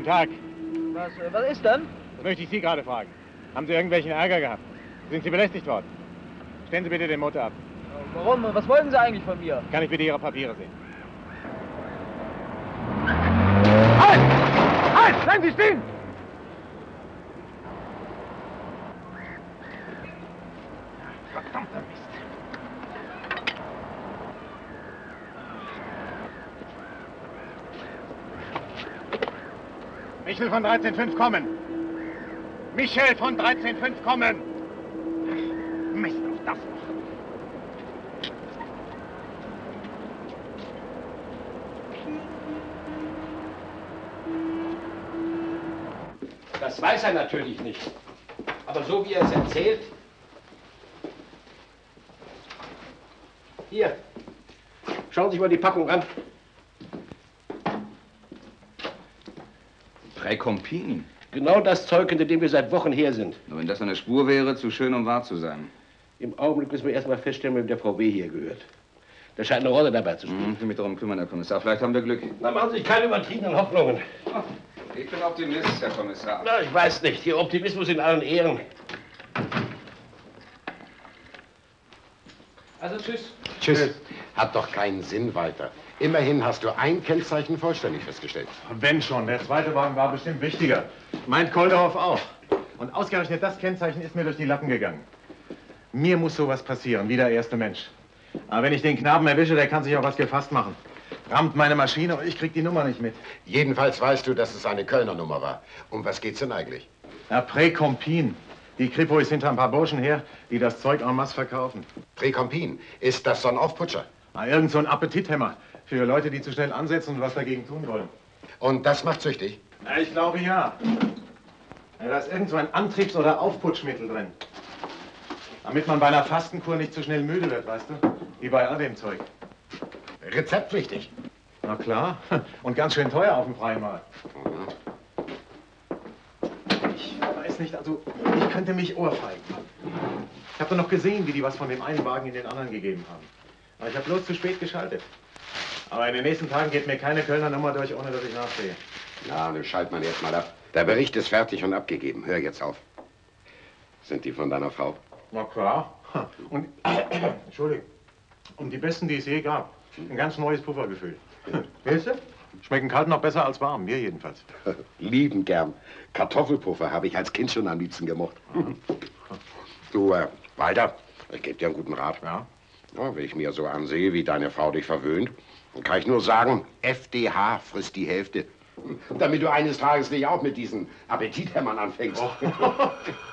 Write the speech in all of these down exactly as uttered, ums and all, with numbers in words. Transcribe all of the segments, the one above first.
Guten Tag. Was, äh, was ist denn? Das möchte ich Sie gerade fragen. Haben Sie irgendwelchen Ärger gehabt? Sind Sie belästigt worden? Stellen Sie bitte den Motor ab. Warum? Was wollen Sie eigentlich von mir? Kann ich bitte Ihre Papiere sehen? Halt! Halt! Bleiben Sie stehen! Verdammter Mist. Michel von dreizehn fünf kommen! Michel von dreizehn fünf kommen! Mist auf das noch! Das weiß er natürlich nicht. Aber so wie er es erzählt... Hier, schauen Sie sich mal die Packung an. Präkompin. Genau das Zeug, hinter dem wir seit Wochen her sind. Nur wenn das eine Spur wäre, zu schön, um wahr zu sein. Im Augenblick müssen wir erst mal feststellen, wem der Frau W. hier gehört. Der scheint eine Rolle dabei zu spielen. Hm, ich will mich darum kümmern, Herr Kommissar. Vielleicht haben wir Glück. Na, machen Sie sich keine übertriebenen Hoffnungen. Ich bin Optimist, Herr Kommissar. Na, ich weiß nicht. Ihr Optimismus in allen Ehren. Also, tschüss. Tschüss. Hat doch keinen Sinn weiter. Immerhin hast du ein Kennzeichen vollständig festgestellt. Wenn schon, der zweite Wagen war bestimmt wichtiger. Meint Kolderhoff auch. Und ausgerechnet das Kennzeichen ist mir durch die Lappen gegangen. Mir muss sowas passieren, wie der erste Mensch. Aber wenn ich den Knaben erwische, der kann sich auf was gefasst machen. Rammt meine Maschine und ich krieg die Nummer nicht mit. Jedenfalls weißt du, dass es eine Kölner Nummer war. Um was geht's denn eigentlich? Na, Präkompin. Die Kripo ist hinter ein paar Burschen her, die das Zeug en masse verkaufen. Präkompin? Ist das so ein Aufputscher? Na, irgend so ein Appetithemmer. Für Leute, die zu schnell ansetzen und was dagegen tun wollen. Und das macht süchtig? Na, ich glaube ja. Ja, da ist irgend so ein Antriebs- oder Aufputschmittel drin. Damit man bei einer Fastenkur nicht zu schnell müde wird, weißt du? Wie bei all dem Zeug. Rezeptpflichtig? Na klar. Und ganz schön teuer auf dem freien Markt. Ich weiß nicht, also ich könnte mich ohrfeigen. Ich habe doch noch gesehen, wie die was von dem einen Wagen in den anderen gegeben haben. Aber ich habe bloß zu spät geschaltet. Aber in den nächsten Tagen geht mir keine Kölner Nummer durch, ohne dass ich nachsehe. Na, dann schalt man jetzt mal ab. Der Bericht ist fertig und abgegeben. Hör jetzt auf. Sind die von deiner Frau? Na klar. Und, äh, Entschuldigung, um die besten, die es je gab. Ein ganz neues Puffergefühl. Willst du? Schmecken kalt noch besser als warm, mir jedenfalls. Lieben gern. Kartoffelpuffer habe ich als Kind schon am liebsten gemocht. Du, äh, Walter, ich gebe dir einen guten Rat. Ja? Ja, wenn ich mir so ansehe, wie deine Frau dich verwöhnt, dann kann ich nur sagen, F D H frisst die Hälfte. Damit du eines Tages nicht auch mit diesen Appetithämmern anfängst. Oh.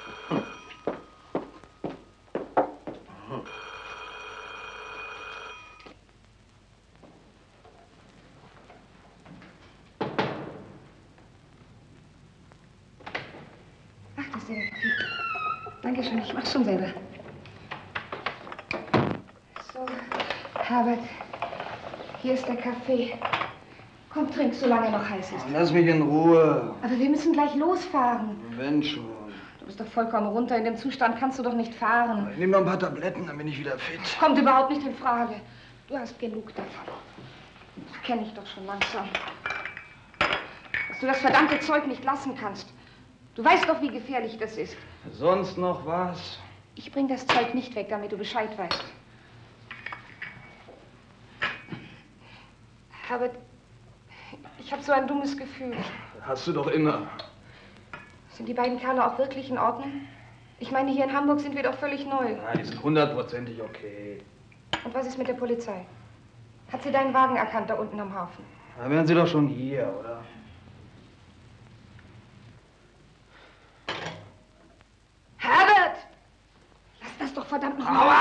Ach, das ist ja viel. Dankeschön, ich mach's schon selber. So, Herbert, hier ist der Kaffee. Komm, trink, solange er noch heiß ist. Lass mich in Ruhe. Aber wir müssen gleich losfahren. Wenn schon. Du bist doch vollkommen runter. In dem Zustand kannst du doch nicht fahren. Ich nehme noch ein paar Tabletten, dann bin ich wieder fit. Kommt überhaupt nicht in Frage. Du hast genug davon. Das kenne ich doch schon langsam. Dass du das verdammte Zeug nicht lassen kannst. Du weißt doch, wie gefährlich das ist. Sonst noch was? Ich bring das Zeug nicht weg, damit du Bescheid weißt. Herbert, ich habe so ein dummes Gefühl. Hast du doch immer. Sind die beiden Kerle auch wirklich in Ordnung? Ich meine, hier in Hamburg sind wir doch völlig neu. Ja, die sind hundertprozentig okay. Und was ist mit der Polizei? Hat sie deinen Wagen erkannt, da unten am Hafen? Da wären sie doch schon hier, oder? Herbert! Lass das doch verdammt noch mal. Aua!